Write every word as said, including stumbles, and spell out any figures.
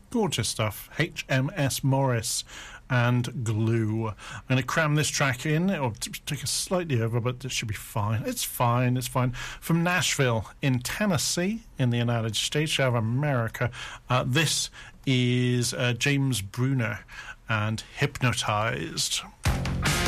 Gorgeous stuff. H M S Morris and Glue. I'm going to cram this track in. It'll t- take us slightly over, but it should be fine. It's fine. It's fine. From Nashville in Tennessee in the United States, out of America. Uh, this is uh, James Bruner and Hypnotized.